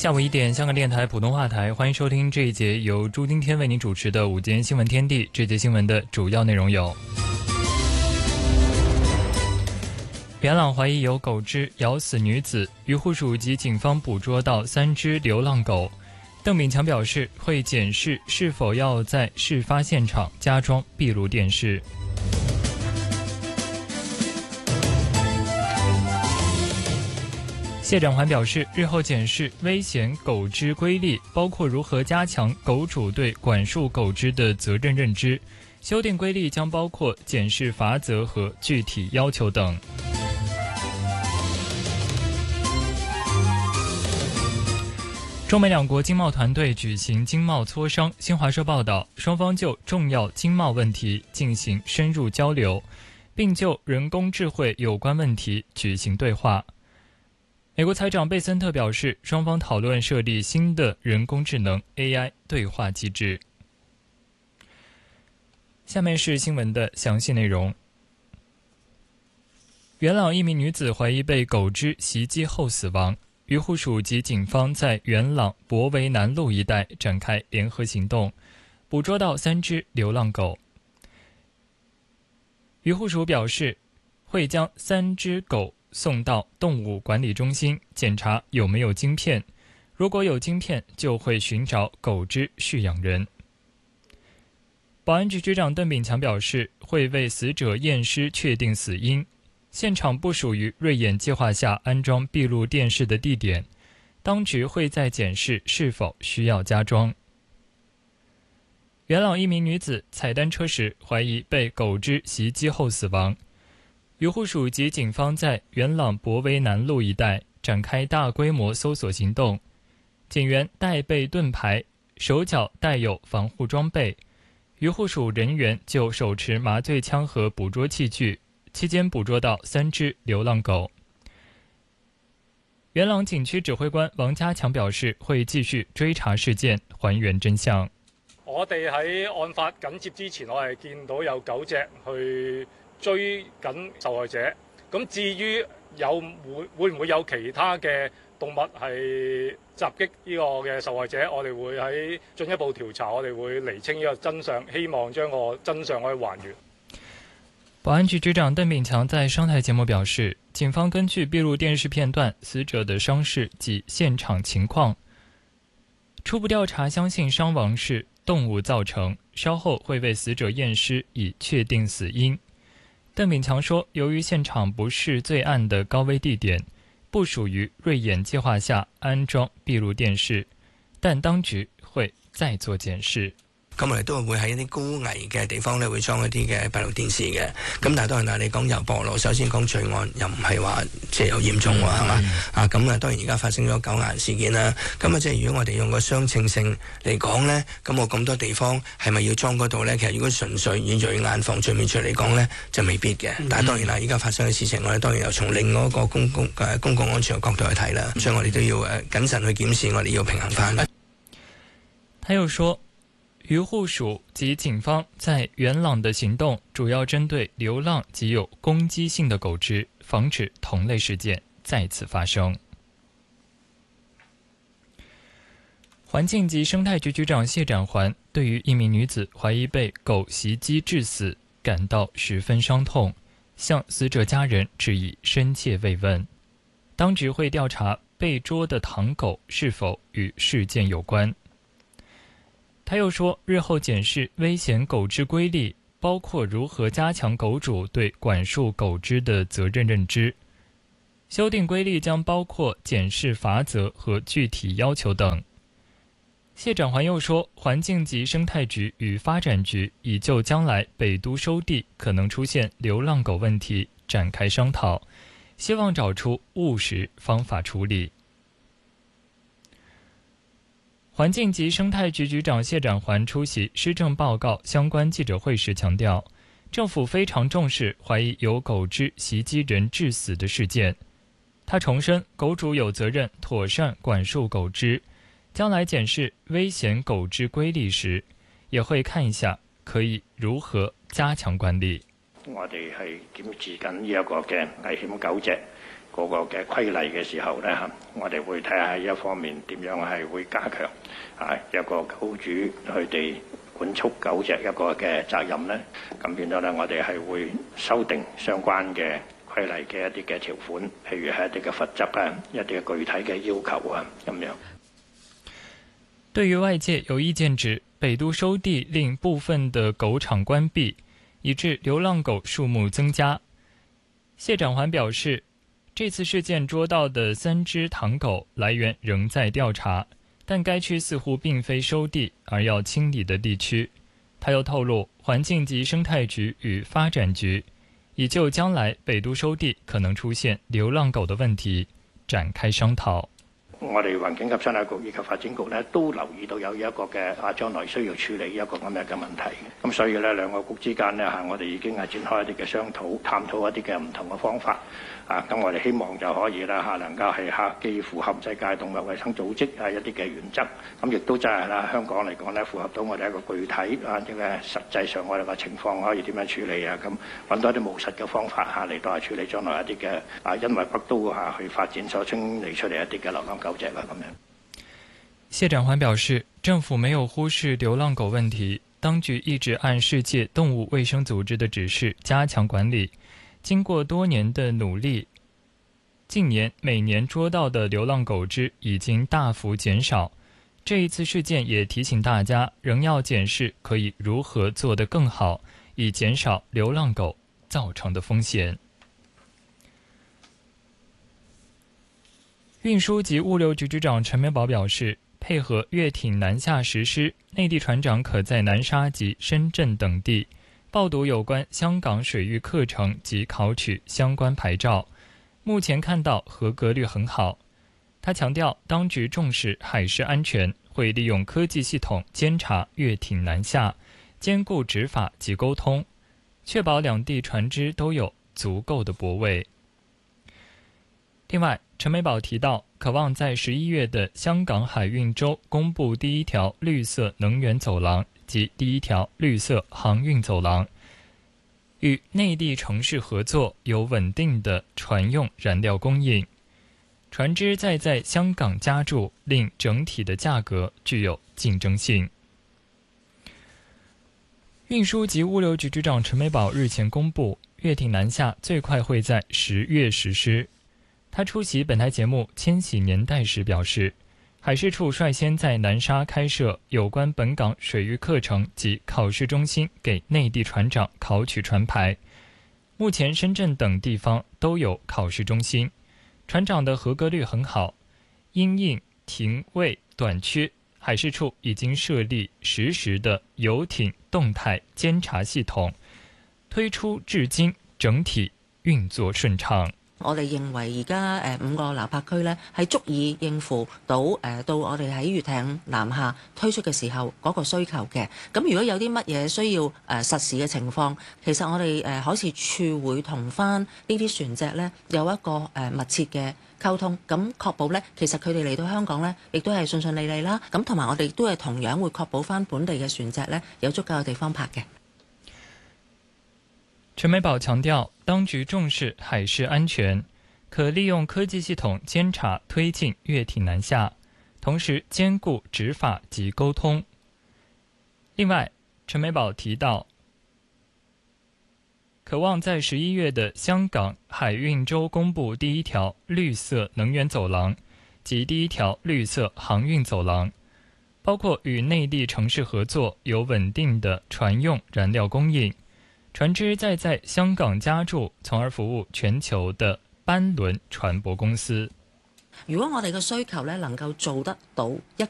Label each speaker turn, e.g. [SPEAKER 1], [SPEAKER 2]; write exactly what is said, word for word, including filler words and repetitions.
[SPEAKER 1] 下午一点，香港电台普通话台，欢迎收听这一节由朱今天为您主持的午间新闻天地。这节新闻的主要内容有：元朗怀疑有狗只咬死女子，渔护署及警方捕捉到三只流浪狗。邓炳强表示，会检视是否要在事发现场加装闭路电视。谢展环表示，日后检视危险狗只规例，包括如何加强狗主对管束狗只的责任认知。修订规例将包括检视罚则和具体要求等。中美两国经贸团队举行经贸磋商，新华社报道，双方就重要经贸问题进行深入交流，并就人工智慧有关问题举行对话。美国财长贝森特表示，双方讨论设立新的人工智能 A I 对话机制。下面是新闻的详细内容。元朗一名女子怀疑被狗只袭击后死亡，渔护署及警方在元朗博围南路一带展开联合行动，捕捉到三只流浪狗。渔护署表示，会将三只狗送到动物管理中心检查有没有晶片，如果有晶片，就会寻找狗只蓄养人。保安局局长邓炳强表示，会为死者验尸确定死因。现场不属于瑞眼计划下安装闭路电视的地点，当局会再检视是否需要加装。元朗一名女子踩单车时怀疑被狗只袭击后死亡，渔护署及警方在元朗博围南路一带展开大规模搜索行动，警员带备盾牌，手脚带有防护装备，渔护署人员就手持麻醉枪和捕捉器具，期间捕捉到三只流浪狗。元朗警区指挥官王家强表示，会继续追查事件，還原真相。
[SPEAKER 2] 我哋喺案發緊接之前，我係見到有九隻去追緊受害者，咁至於有會會唔會有其他嘅動物係襲擊呢個嘅受害者，我哋會喺進一步調查，我哋會釐清呢個真相，希望將個真相可以還原。
[SPEAKER 1] 保安局局長鄧炳強在商台節目表示，警方根據閉路電視片段、死者的傷勢及現場情況，初步調查相信傷亡是動物造成，稍後會為死者驗屍以確定死因。鄧炳強說，由於現場不是罪案的高危地點，不屬於瑞眼計劃下安裝閉路電視，但當局會再做檢視。
[SPEAKER 3] 咁我哋都會喺一啲高危嘅地方咧，會裝一啲嘅閉路電視嘅。咁但係當然啦，你講由暴露，首先講罪案又唔係話即係有嚴重喎，係嘛？啊咁啊，當然而家發生咗狗眼事件啦。咁啊，即係如果我哋用個相稱性嚟講咧，咁我咁多地方係咪要裝嗰度咧？其實如果純粹以瑞眼防罪免罪嚟講咧，就未必嘅。但係當然啦，而家發生嘅事情，我哋當然又從另外一個公共誒公共安全嘅角度去睇啦。所以我哋都要誒謹慎去檢視，我哋要平衡翻。
[SPEAKER 1] 他又說，漁護署及警方在元朗的行動主要針對流浪及有攻擊性的狗隻，防止同類事件再次發生。環境及生態局局長謝展環對於一名女子懷疑被狗襲擊致死感到十分傷痛，向死者家人致以深切慰問。當局會調查被捉的唐狗是否與事件有關。他又說，日後檢視危險狗隻規例，包括如何加強狗主對管束狗隻的責任認知。修訂規例將包括檢視罰則和具體要求等。謝展環又說，環境及生態局與發展局已就將來北都收地可能出現流浪狗問題展開商討，希望找出務實方法處理。環境及生態局局長謝展環出席施政報告相關記者會時強調，政府非常重視懷疑有狗隻襲擊人致死的事件。他重申，狗主有責任妥善管束狗隻，將來檢視危險狗隻規例時，也會看一下可以如何加強管理。
[SPEAKER 4] 我哋係檢視緊呢一個嘅危險狗隻嗰個嘅規例嘅時候咧嚇，我哋會睇下喺一方面點樣係會加強啊一個狗主佢哋管束狗隻一個嘅責任咧，咁變咗咧我哋係會修訂相關嘅規例嘅一啲嘅條款，譬如係一啲嘅罰則啊，一啲嘅具體嘅要求啊咁樣。
[SPEAKER 1] 對於外界有意見指北都收地令部分的狗場關閉，以致流浪狗數目增加，謝展寰表示，這次事件捉到的三隻唐狗來源仍在調查，但該區似乎並非收地而要清理的地區。他又透露，環境及生態局與發展局已就將來北都收地可能出現流浪狗的問題展開商討。
[SPEAKER 4] 我哋環境及生態局以及發展局咧都留意到有一個嘅啊將來需要處理一個咁樣嘅問題，咁所以咧兩個局之間呢，嚇，我哋已經係展開一啲嘅商討，探討一啲嘅唔同嘅方法啊，咁我哋希望就可以啦嚇，能夠係嚇既符合世界動物衞生組織係一啲嘅原則，咁亦都真係啦香港嚟講咧符合到我哋一個具體啊即係實際上我哋嘅情況可以點樣處理啊，咁揾到一啲務實嘅方法嚇嚟到係處理將來一啲嘅啊因為北都嚇去發展所清理出嚟一啲嘅流浪狗隻啦咁樣。
[SPEAKER 1] 謝展寰表示，政府沒有忽視流浪狗問題，當局一直按世界動物衛生組織的指示加強管理。經過多年的努力，近年每年捉到的流浪狗隻已經大幅減少。這一次事件也提醒大家，仍要檢視可以如何做得更好，以減少流浪狗造成的風險。運輸及物流局局長陳美寶表示，配合粵艇南下實施，內地船長可在南沙及深圳等地報讀有關香港水域課程及考取相關牌照，目前看到合格率很好。他強調，當局重視海事安全，會利用科技系統監察粵艇南下，兼顧執法及溝通，確保兩地船隻都有足夠的泊位。另外，陳美寶提到，渴望在十一月的香港海運周公布第一條綠色能源走廊及第一條綠色航運走廊，與內地城市合作，有穩定的船用燃料供應，船隻再在香港加注，令整體的價格具有競爭性。運輸及物流局局長陳美寶日前公布，粵艇南下最快會在十月實施。他出席本台節目《千禧年代》時表示，海事處率先在南沙開設有關本港水域課程及考試中心，給內地船長考取船牌。目前深圳等地方都有考試中心，船長的合格率很好。因應艇位短缺，海事處已經設立實時的遊艇動態監察系統，推出至今整體運作順暢。
[SPEAKER 5] 我哋認為而家誒五個樓泊區呢係足以應付到誒、呃、到我哋喺粵艇南下推出嘅時候嗰個需求嘅。咁如果有啲乜嘢需要誒、呃、實時嘅情況，其實我哋誒、呃、海事處會同翻呢啲船隻呢有一個誒、呃、密切嘅溝通，咁確保呢其實佢哋嚟到香港呢亦都係順順利利啦。咁同埋我哋都係同樣會確保翻本地嘅船隻呢有足夠嘅地方泊嘅。
[SPEAKER 1] 陳美寶強調，當局重視海事安全，可利用科技系統監察推進粵艇南下，同時兼顧執法及溝通。另外，陳美寶提到，渴望在十一月的香港海運周公布第一條綠色能源走廊及第一條綠色航運走廊，包括與內地城市合作，有穩定的船用燃料供應，船隻再在香港加注，從而服務全球的班輪船舶公司。
[SPEAKER 5] 如果我哋嘅需求咧能夠做得到一